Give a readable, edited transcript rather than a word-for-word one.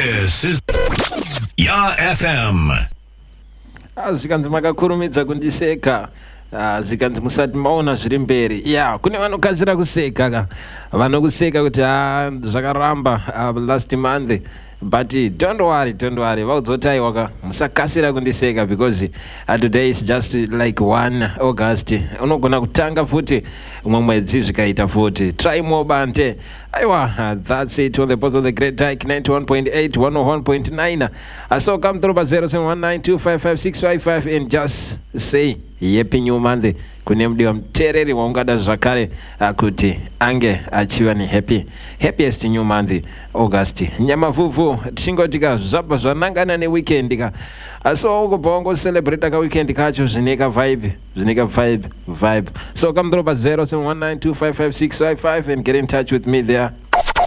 This is Ya FM. Zvikanzi makakurumidza kundiseka, zvikanzi musati maona zviri mberi. Kune vanokasira kuseka, vanokuseka kuti zvakaramba last month, but don't worry, vaudzotai musakasira kundiseka, because today is just like 1 August. Unogona kutanga futi umwe mwedzi zvikaita futi. Try more bante. That's it on the post of the Great Hike 91.8 101.9. So come through by 0719255655 and just say happy new month. Kune mdiwa mtereri waungada zvakare kuti ange achiva ni happiest new month August. Nyama vuvu tishingotika zvabva zvanangana ne weekend ka. So ukubva wango celebrate ka weekend kacho zvineka vibe. So come through by 0719255655 and get in touch with me there.